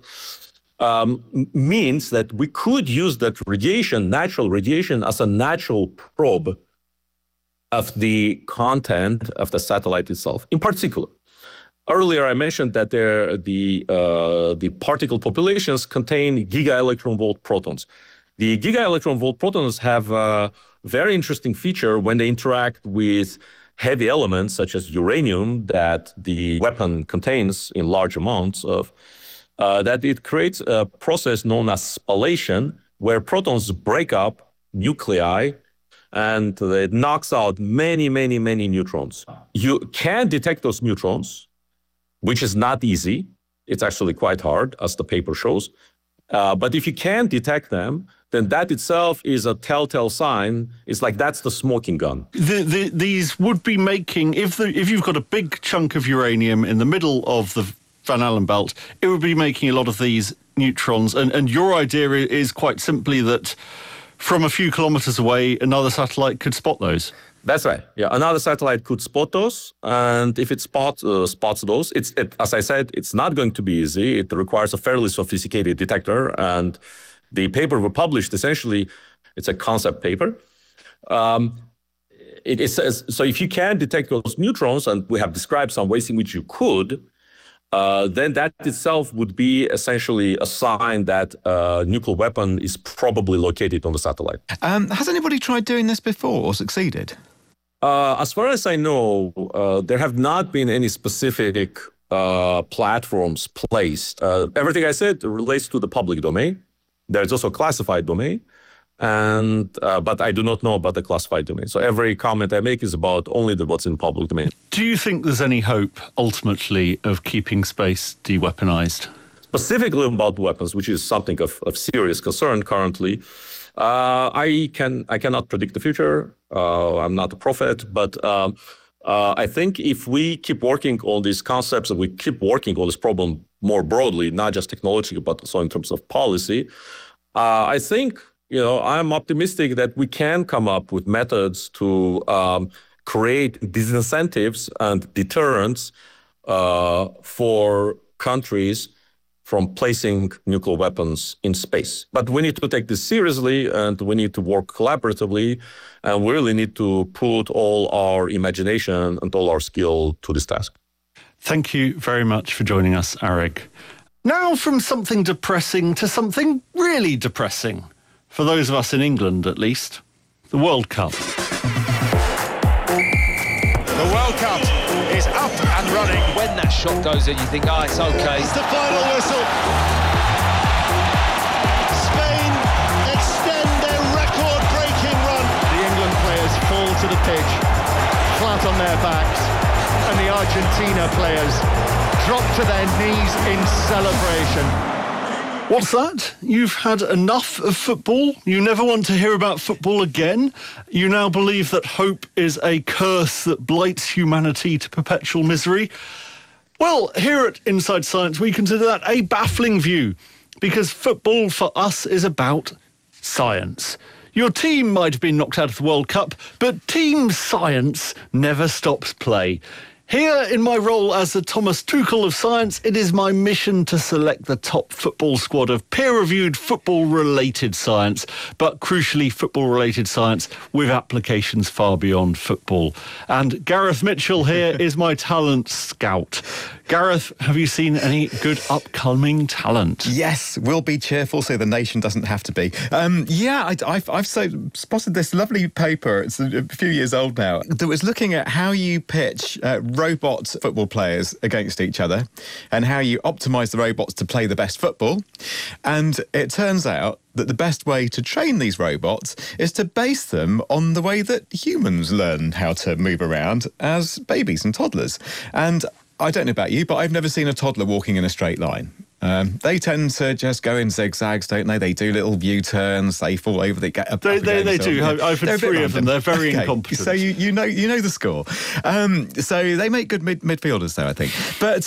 means that we could use that radiation, natural radiation, as a natural probe of the content of the satellite itself. In particular, earlier I mentioned that the particle populations contain giga-electron volt protons. The giga-electron volt protons have a very interesting feature when they interact with heavy elements such as uranium that the weapon contains in large amounts of, that it creates a process known as spallation, where protons break up nuclei and it knocks out many, many, many neutrons. You can detect those neutrons, which is not easy. It's actually quite hard, as the paper shows. But if you can detect them, then that itself is a telltale sign. It's like that's the smoking gun.
These would be making, if you've got a big chunk of uranium in the middle of the Van Allen belt, it would be making a lot of these neutrons. And your idea is quite simply that from a few kilometres away, another satellite could spot those.
That's right. Yeah, another satellite could spot those, and if it spots those, as I said, it's not going to be easy. It requires a fairly sophisticated detector, and the paper we published, essentially, it's a concept paper. It says, so if you can detect those neutrons, and we have described some ways in which you could, then that itself would be essentially a sign that a nuclear weapon is probably located on the satellite.
Has anybody tried doing this before or succeeded?
As far as I know, there have not been any specific platforms placed. Everything I said relates to the public domain. There's also a classified domain, but I do not know about the classified domain. So every comment I make is about only what's in public domain.
Do you think there's any hope, ultimately, of keeping space de-weaponized?
Specifically about weapons, which is something of serious concern currently, I cannot predict the future. I'm not a prophet, but I think if we keep working on these concepts and we keep working on this problem more broadly, not just technology, but also in terms of policy, I think, I'm optimistic that we can come up with methods to create disincentives and deterrents for countries from placing nuclear weapons in space. But we need to take this seriously, and we need to work collaboratively, and we really need to put all our imagination and all our skill to this task.
Thank you very much for joining us, Arek. Now from something depressing to something really depressing, for those of us in England at least, the World Cup.
The World Cup is up and running. When that shot goes in, you think, it's okay. It's the final whistle. Spain extend their record-breaking run.
The England players fall to the pitch, flat on their backs, and the Argentina players drop to their knees in celebration. What's that? You've had enough of football? You never want to hear about football again? You now believe that hope is a curse that blights humanity to perpetual misery? Well, here at Inside Science, we consider that a baffling view, because football for us is about science. Your team might have been knocked out of the World Cup, but team science never stops play. Here, in my role as the Thomas Tuchel of science, it is my mission to select the top football squad of peer-reviewed football-related science, but crucially football-related science with applications far beyond football. And Gareth Mitchell here is my talent scout. Gareth, have you seen any good upcoming talent?
Yes, we'll be cheerful so the nation doesn't have to be. I've spotted this lovely paper, it's a few years old now, that was looking at how you pitch robot football players against each other and how you optimise the robots to play the best football. And it turns out that the best way to train these robots is to base them on the way that humans learn how to move around as babies and toddlers. And I don't know about you, but I've never seen a toddler walking in a straight line. They tend to just go in zigzags, don't they? They do little U-turns, they fall over, they get up.
They do. I've had three of them. They're very incompetent.
So you know the score. So they make good midfielders, though, I think. But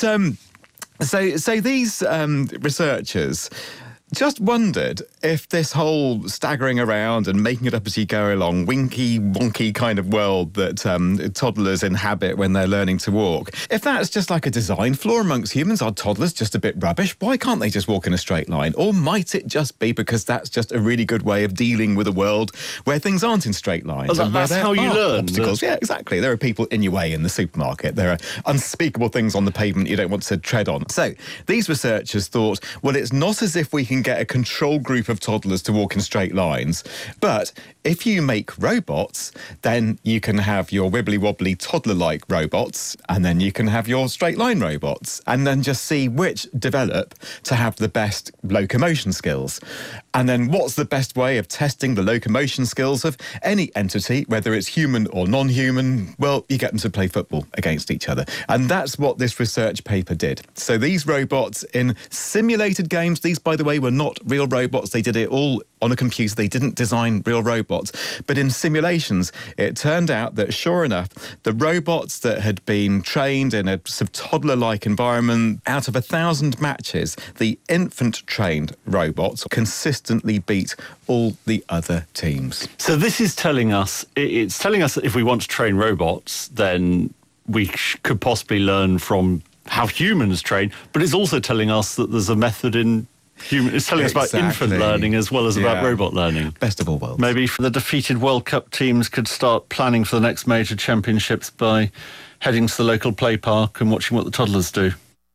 so these researchers just wondered if this whole staggering around and making it up as you go along, winky, wonky kind of world that toddlers inhabit when they're learning to walk, if that's just like a design flaw amongst humans, are toddlers just a bit rubbish? Why can't they just walk in a straight line? Or might it just be because that's just a really good way of dealing with a world where things aren't in straight lines?
That's how you learn.
Obstacles. Yeah, exactly. There are people in your way in the supermarket. There are unspeakable things on the pavement you don't want to tread on. So these researchers thought, well, it's not as if we can get a control group of toddlers to walk in straight lines, but if you make robots, then you can have your wibbly-wobbly toddler-like robots, and then you can have your straight-line robots, and then just see which develop to have the best locomotion skills. And then what's the best way of testing the locomotion skills of any entity, whether it's human or non-human? Well, you get them to play football against each other. And that's what this research paper did. So these robots in simulated games, these, by the way, were were not real robots. They did it all on a computer. They didn't design real robots. But in simulations, it turned out that, sure enough, the robots that had been trained in a sort of toddler-like environment, out of 1,000 matches, the infant-trained robots consistently beat all the other teams.
So this is telling us, it's telling us that if we want to train robots, then we could possibly learn from how humans train, but it's also telling us that there's a method in human. It's telling us about infant learning as well as about robot learning.
Best of all worlds.
Maybe the defeated World Cup teams could start planning for the next major championships by heading to the local play park and watching what the toddlers do.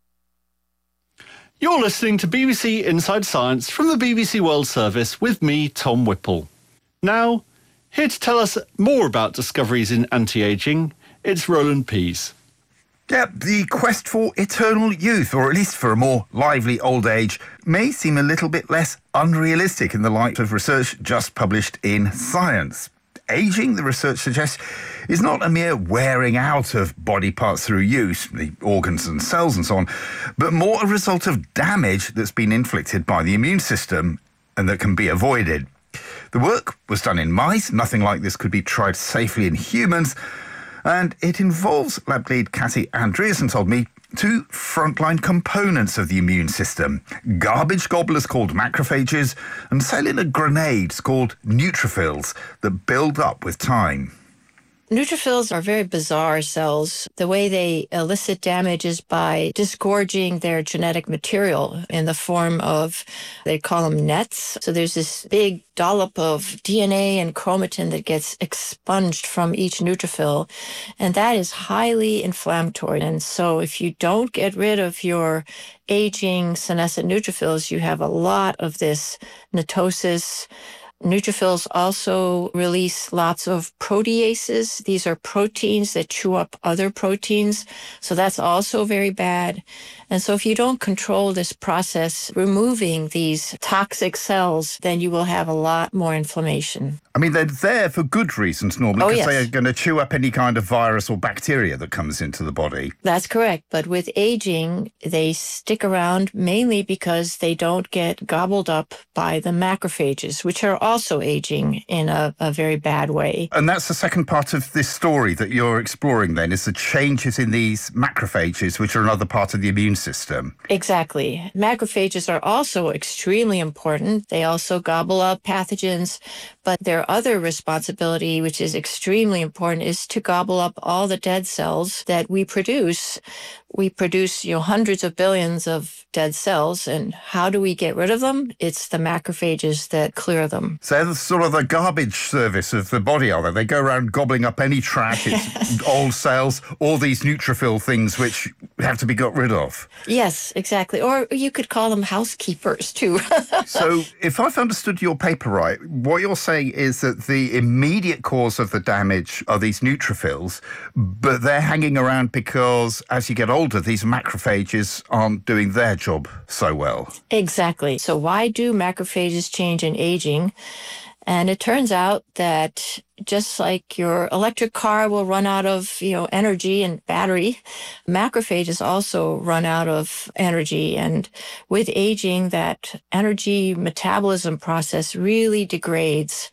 You're listening to BBC Inside Science from the BBC World Service with me, Tom Whipple. Now, here to tell us more about discoveries in anti-ageing, it's Roland Pease.
Yep, the quest for eternal youth, or at least for a more lively old age, may seem a little bit less unrealistic in the light of research just published in Science. Ageing, the research suggests, is not a mere wearing out of body parts through use, the organs and cells and so on, but more a result of damage that's been inflicted by the immune system and that can be avoided. The work was done in mice. Nothing like this could be tried safely in humans. And it involves, lab lead Cathy Andreasen told me, two frontline components of the immune system. Garbage gobblers called macrophages and cellular grenades called neutrophils that build up with time.
Neutrophils are very bizarre cells. The way they elicit damage is by disgorging their genetic material in the form of, they call them nets. So there's this big dollop of DNA and chromatin that gets expunged from each neutrophil, and that is highly inflammatory. And so if you don't get rid of your aging senescent neutrophils, you have a lot of this netosis. Neutrophils also release lots of proteases. These are proteins that chew up other proteins. So that's also very bad. And so if you don't control this process, removing these toxic cells, then you will have a lot more inflammation.
I mean, they're there for good reasons normally, because they are going to chew up any kind of virus or bacteria that comes into the body.
That's correct. But with aging, they stick around mainly because they don't get gobbled up by the macrophages, which are also aging in a very bad way.
And that's the second part of this story that you're exploring then, is the changes in these macrophages, which are another part of the immune system.
Exactly. Macrophages are also extremely important. They also gobble up pathogens, but their other responsibility, which is extremely important, is to gobble up all the dead cells that we produce. We produce, hundreds of billions of dead cells, and how do we get rid of them? It's the macrophages that clear them.
So they're sort of the garbage service of the body, are they? They go around gobbling up any trash, it's old cells, all these neutrophil things which have to be got rid of.
Yes, exactly. Or you could call them housekeepers, too.
So if I've understood your paper right, what you're saying is that the immediate cause of the damage are these neutrophils, but they're hanging around because as you get older, these macrophages aren't doing their job so well.
Exactly. So why do macrophages change in aging? And it turns out that just like your electric car will run out of, energy and battery, macrophages also run out of energy. And with aging, that energy metabolism process really degrades.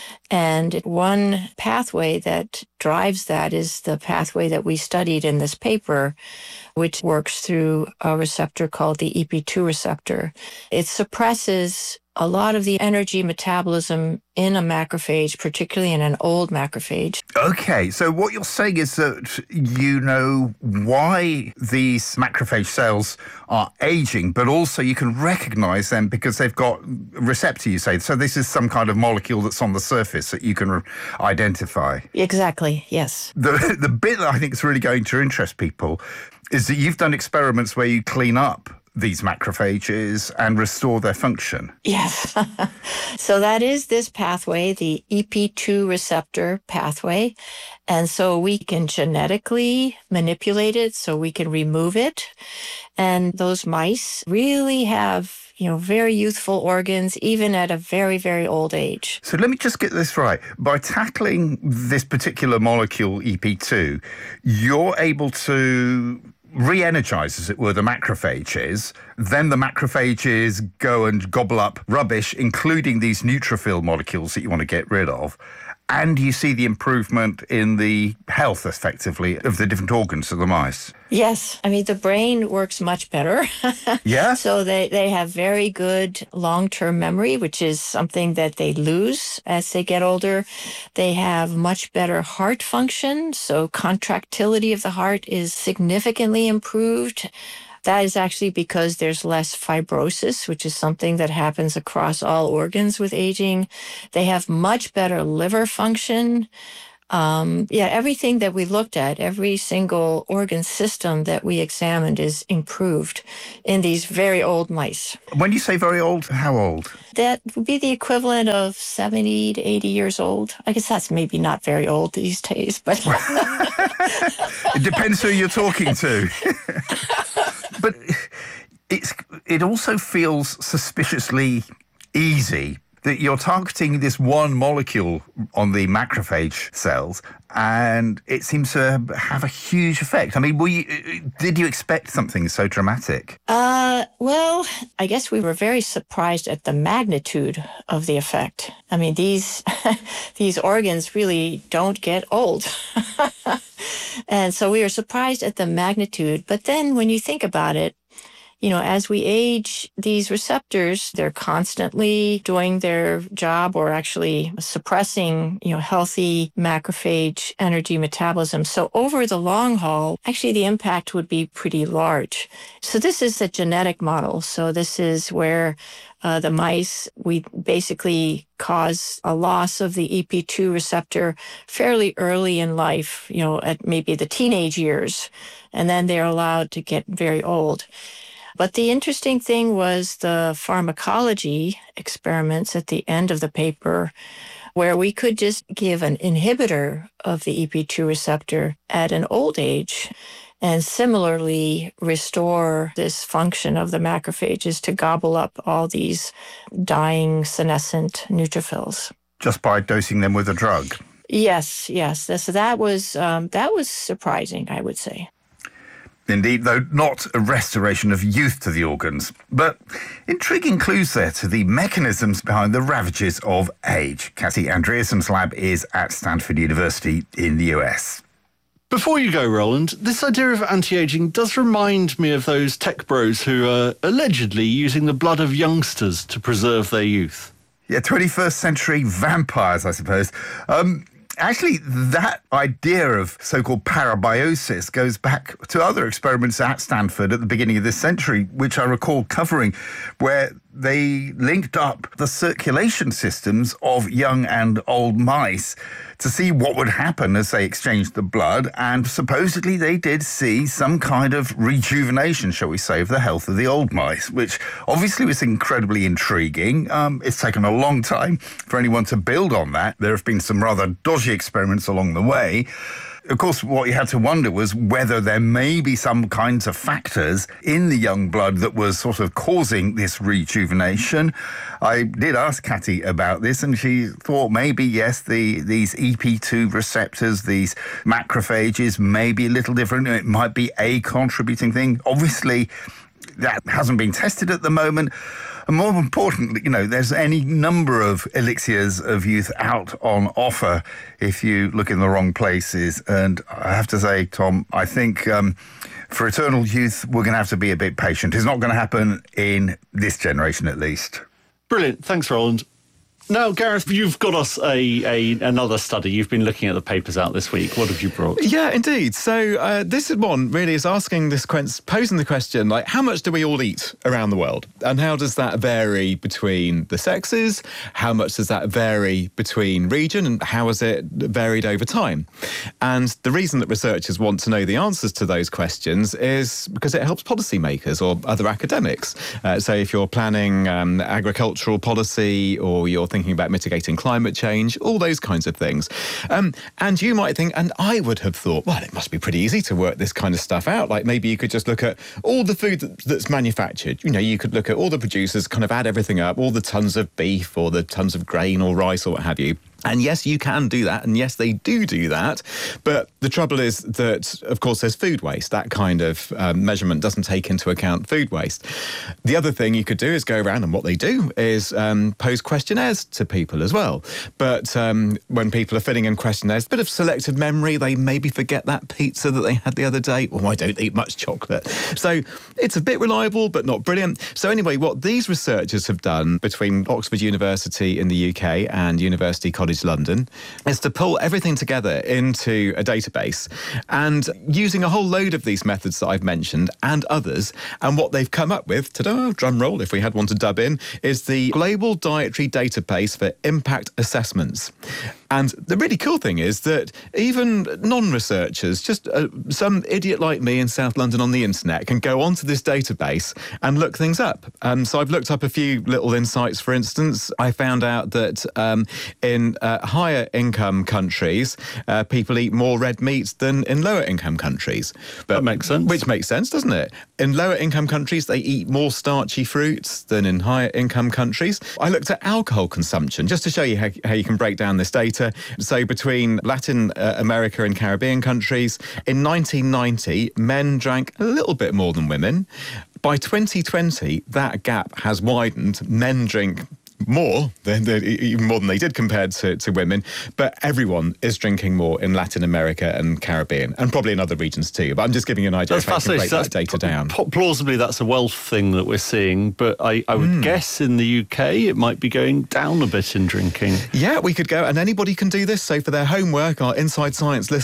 And one pathway that drives that is the pathway that we studied in this paper, which works through a receptor called the EP2 receptor. It suppresses a lot of the energy metabolism in a macrophage, particularly in an old macrophage.
Okay, so what you're saying is that you know why these macrophage cells are aging, but also you can recognize them because they've got receptor, you say. So this is some kind of molecule that's on the surface that you can identify.
Exactly, yes.
The bit that I think is really going to interest people is that you've done experiments where you clean up these macrophages and restore their function.
Yes. So that is this pathway, the EP2 receptor pathway. And so we can genetically manipulate it, so we can remove it. And those mice really have very youthful organs, even at a very, very old age.
So let me just get this right. By tackling this particular molecule, EP2, you're able to re-energise, as it were, the macrophages. Then the macrophages go and gobble up rubbish, including these neutrophil molecules that you want to get rid of. And you see the improvement in the health, effectively, of the different organs of the mice.
Yes. I mean, the brain works much better.
Yeah?
So they have very good long-term memory, which is something that they lose as they get older. They have much better heart function. So contractility of the heart is significantly improved. That is actually because there's less fibrosis, which is something that happens across all organs with aging. They have much better liver function. Everything that we looked at, every single organ system that we examined is improved in these very old mice.
When you say very old, how old?
That would be the equivalent of 70 to 80 years old. I guess that's maybe not very old these days, but...
It depends who you're talking to. But it also feels suspiciously easy that you're targeting this one molecule on the macrophage cells, and it seems to have a huge effect. I mean, did you expect something so dramatic?
Well, I guess we were very surprised at the magnitude of the effect. I mean, these organs really don't get old. And so we were surprised at the magnitude. But then when you think about it, as we age, these receptors, they're constantly doing their job or actually suppressing, healthy macrophage energy metabolism. So over the long haul, actually the impact would be pretty large. So this is a genetic model. So this is where the mice, we basically cause a loss of the EP2 receptor fairly early in life, at maybe the teenage years, and then they're allowed to get very old. But the interesting thing was the pharmacology experiments at the end of the paper, where we could just give an inhibitor of the EP2 receptor at an old age and similarly restore this function of the macrophages to gobble up all these dying senescent neutrophils.
Just by dosing them with a drug?
Yes. So that was surprising, I would say.
Indeed, though not a restoration of youth to the organs, but intriguing clues there to the mechanisms behind the ravages of age. Cassie Andreassen's lab is at Stanford University in the US.
Before you go, Roland, this idea of anti-aging does remind me of those tech bros who are allegedly using the blood of youngsters to preserve their youth.
Yeah, 21st century vampires, I suppose. Actually, that idea of so-called parabiosis goes back to other experiments at Stanford at the beginning of this century, which I recall covering, where they linked up the circulation systems of young and old mice to see what would happen as they exchanged the blood, and supposedly they did see some kind of rejuvenation, shall we say, of the health of the old mice, which obviously was incredibly intriguing. It's taken a long time for anyone to build on that. There have been some rather dodgy experiments along the way. Of course, what you had to wonder was whether there may be some kinds of factors in the young blood that was sort of causing this rejuvenation. I did ask Catty about this, and she thought maybe, yes, these EP2 receptors, these macrophages, may be a little different. It might be a contributing thing. Obviously, that hasn't been tested at the moment. And more importantly, there's any number of elixirs of youth out on offer if you look in the wrong places. And I have to say, Tom, I think for eternal youth, we're going to have to be a bit patient. It's not going to happen in this generation, at least.
Brilliant. Thanks, Roland. Now, Gareth, you've got us another study. You've been looking at the papers out this week. What have you brought?
Yeah, indeed. So this one really is asking posing the question, like, how much do we all eat around the world? And how does that vary between the sexes? How much does that vary between region? And how has it varied over time? And the reason that researchers want to know the answers to those questions is because it helps policymakers or other academics. So if you're planning agricultural policy, or you're thinking about mitigating climate change, all those kinds of things. And you might think, and I would have thought, well, it must be pretty easy to work this kind of stuff out. Like maybe you could just look at all the food that's manufactured. You could look at all the producers, kind of add everything up, all the tons of beef or the tons of grain or rice or what have you. And yes, you can do that, and yes, they do that. But the trouble is that, of course, there's food waste. That kind of measurement doesn't take into account food waste. The other thing you could do is go around, and what they do is pose questionnaires to people as well. But when people are filling in questionnaires, a bit of selective memory, they maybe forget that pizza that they had the other day. Oh, I don't eat much chocolate. So it's a bit reliable, but not brilliant. So anyway, what these researchers have done between Oxford University in the UK and University College London is to pull everything together into a database, and using a whole load of these methods that I've mentioned and others, and what they've come up with, ta-da, drum roll if we had one to dub in, is the Global Dietary Database for Impact Assessments. And the really cool thing is that even non-researchers, just some idiot like me in South London on the internet, can go onto this database and look things up. So I've looked up a few little insights. For instance, I found out that in higher income countries, people eat more red meat than in lower income countries.
But, that makes sense.
Which makes sense, doesn't it? In lower income countries, they eat more starchy fruits than in higher income countries. I looked at alcohol consumption, just to show you how you can break down this data. So between Latin America and Caribbean countries, in 1990, men drank a little bit more than women. By 2020, that gap has widened. Men drink more, even more than they did compared to women, but everyone is drinking more in Latin America and Caribbean, and probably in other regions too. But I'm just giving you an idea of how to break that data down.
Plausibly, that's a wealth thing that we're seeing, but I would guess in the UK it might be going down a bit in drinking.
Yeah, we could go, and anybody can do this. So for their homework, our Inside Science listeners